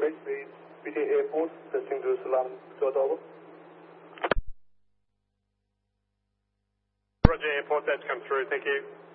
Great Speed, BTA Airport, testing Jerusalem, Ottawa. Roger, airport, that's come through, thank you.